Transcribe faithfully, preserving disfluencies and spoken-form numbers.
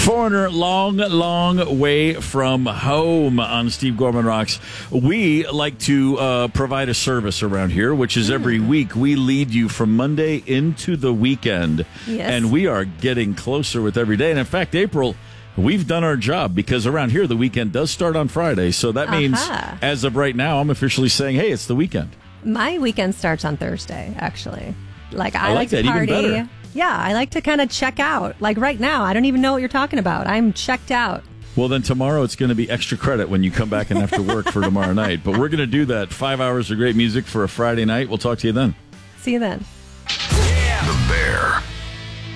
Foreigner, long, long way from home on Steve Gorman Rocks. We like to uh, provide a service around here, which is every week we lead you from Monday into the weekend. Yes. And we are getting closer with every day. And in fact, April, we've done our job because around here the weekend does start on Friday. So that means Aha. as of right now, I'm officially saying, hey, it's the weekend. My weekend starts on Thursday, actually. Like I, I like like to that, even party. better. Yeah, I like to kind of check out. Like right now, I don't even know what you're talking about. I'm checked out. Well, then tomorrow it's going to be extra credit when you come back and have to work for tomorrow night. But we're going to do that. Five hours of great music for a Friday night. We'll talk to you then. See you then.